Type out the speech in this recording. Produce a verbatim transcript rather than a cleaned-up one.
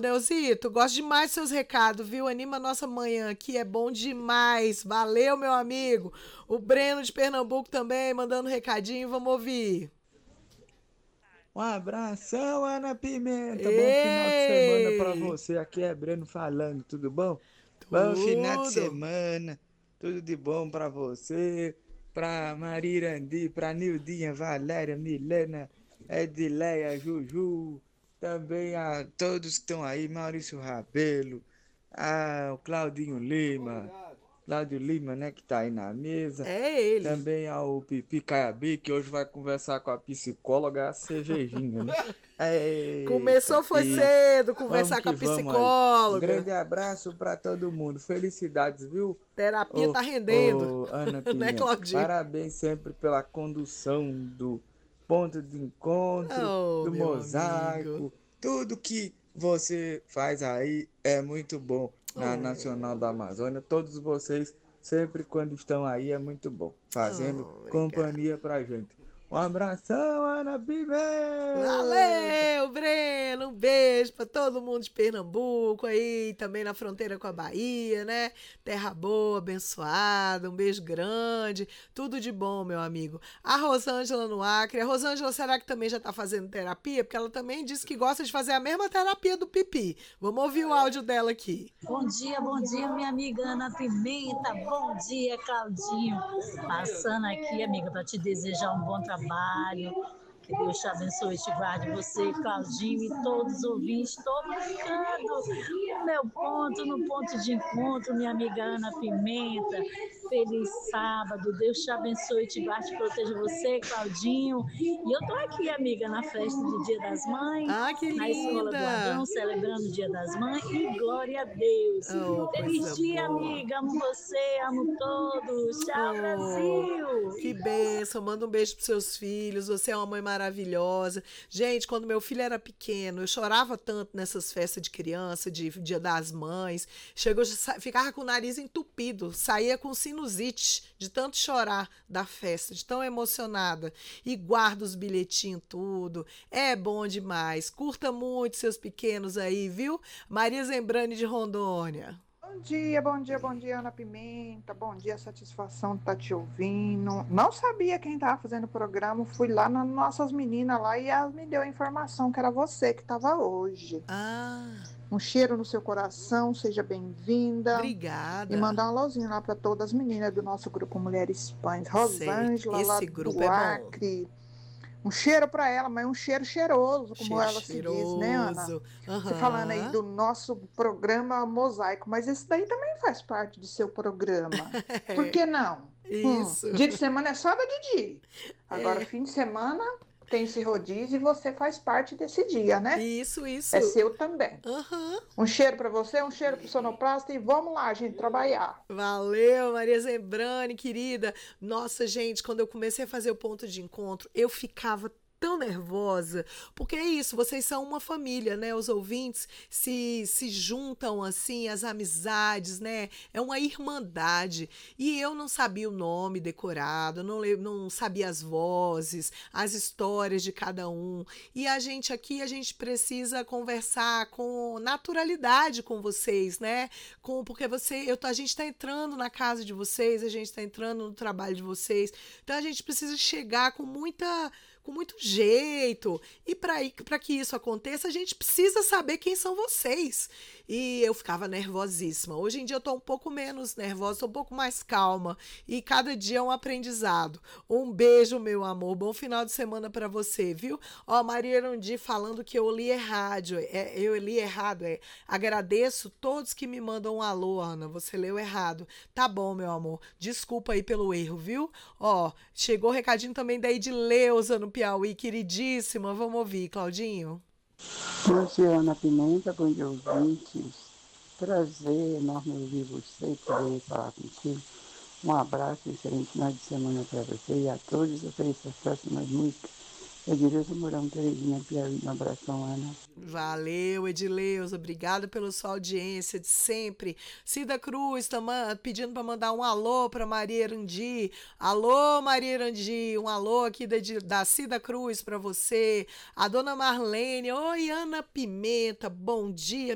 Neuzito. Gosto demais dos seus recados, viu? Anima a nossa manhã aqui, é bom demais. Valeu, meu amigo. O Breno de Pernambuco também mandando recadinho, vamos ouvir. Um abração, Ana Pimenta. Bom final de semana pra Ei! você. Aqui é Breno falando, tudo bom? Bom final de Tudo. semana. Tudo de bom pra você, pra Maria Irandi, pra Nildinha, Valéria, Milena, Edileia, Juju, também a todos que estão aí, Maurício Rabelo, a, o Claudinho Lima, Cláudio Lima, né, que tá aí na mesa. É ele. Também ao Pipi Caiabi, que hoje vai conversar com a psicóloga, a cervejinha, né? Começou, Eita, foi e cedo, vamos conversar com que a vamos aí. Um psicóloga. grande abraço para todo mundo. Felicidades, viu? Terapia Ô, tá rendendo, ô, Ana né, Pimenta, Claudinho? parabéns sempre pela condução do ponto de encontro, Oh, do meu amigo. mosaico. Tudo que você faz aí é muito bom na Nacional da Oh, Amazônia. Todos vocês, sempre quando estão aí, é muito bom, fazendo oh, obrigada. companhia pra gente. Um abração, Ana Pimenta! Valeu, Breno! Um beijo pra todo mundo de Pernambuco aí, também na fronteira com a Bahia, né? Terra boa, abençoada, um beijo grande, tudo de bom, meu amigo. A Rosângela no Acre. A Rosângela, será que também já tá fazendo terapia? Porque ela também disse que gosta de fazer a mesma terapia do Pipi. Vamos ouvir o áudio dela aqui. Bom dia, bom dia, minha amiga Ana Pimenta. Bom dia, Claudinho. Passando aqui, amiga, para te desejar um bom trabalho. Que Deus te abençoe e te guarde você, Claudinho e todos os ouvintes. Estou marcando o meu ponto no ponto de encontro, minha amiga Ana Pimenta. Feliz sábado. Deus te abençoe e te guarde e proteja você, Claudinho. E eu tô aqui, amiga, na festa do Dia das Mães, Ah, que na Escola do Adão, linda! celebrando o Dia das Mães. E glória a Deus. Oh, Feliz coisa dia, boa. amiga. Amo você, amo todos. Tchau, Oh, Brasil. que bênção. Manda um beijo pros seus filhos. Você é uma mãe maravilhosa. Gente, quando meu filho era pequeno, eu chorava tanto nessas festas de criança, de Dia das Mães. Chegou, ficava com o nariz entupido, saía com sinusite de tanto chorar da festa, de tão emocionada. E guarda os bilhetinhos tudo. É bom demais. Curta muito seus pequenos aí, viu? Maria Zembrani de Rondônia. Bom dia, bom dia, bom dia, Ana Pimenta. Bom dia, satisfação de estar te ouvindo. Não sabia quem estava fazendo o programa. Fui lá nas nossas meninas lá e elas me deu a informação que era você que estava hoje. Ah, Um cheiro no seu coração, seja bem-vinda. E obrigada. mandar um alôzinho lá para todas as meninas do nosso grupo Mulheres Pães. Certo. Rosângela, lá Esse grupo do é bom. Acre. Um cheiro para ela, mas um cheiro cheiroso, como Cheiro ela se diz, né, Ana? cheiroso. Você falando aí Aham. do nosso programa Mosaico, mas esse daí também faz parte do seu programa. Por É, que não? Hum, isso. dia de semana é só da Didi. Agora, É, fim de semana tem esse rodízio e você faz parte desse dia, né? isso, É isso. seu também. Aham. Um cheiro para você, um cheiro pro sonoplasta e vamos lá, gente, trabalhar. Valeu, Maria Zembrani, querida. Nossa, gente, quando eu comecei a fazer o ponto de encontro, eu ficava tão nervosa, porque é isso, vocês são uma família, né? Os ouvintes se, se juntam assim, as amizades, né? É uma irmandade. E eu não sabia o nome decorado, não, não sabia as vozes, as histórias de cada um. E a gente aqui, a gente precisa conversar com naturalidade com vocês, né? Com, porque você, eu, a gente está entrando na casa de vocês, a gente está entrando no trabalho de vocês, então a gente precisa chegar com muita com muito jeito. E para que isso aconteça, a gente precisa saber quem são vocês. E eu ficava nervosíssima. Hoje em dia eu tô um pouco menos nervosa, tô um pouco mais calma. E cada dia é um aprendizado. Um beijo, meu amor. Bom final de semana para você, viu? Ó, Maria Erundi falando que eu li errado. É, eu li errado. É. Agradeço todos que me mandam um alô, Ana. Você leu errado. Tá bom, meu amor. Desculpa aí pelo erro, viu? Ó, chegou o recadinho também daí de Leusa no Piauí, queridíssima. Vamos ouvir, Claudinho. Bom dia, Ana Pimenta, bom dia, ouvintes. Prazer enorme ouvir você e poder falar contigo. Um abraço, excelente final de semana para você e a todos. Ofereço as próximas músicas. Edileuza Mourão, Terezinha, Piauí. Um abração, Ana. Valeu, Edileuza. Obrigada pela sua audiência de sempre. Cida Cruz tá pedindo para mandar um alô para Maria Erandi. Alô, Maria Erandi. Um alô aqui da, da Cida Cruz para você. A dona Marlene. Oi, Ana Pimenta. Bom dia.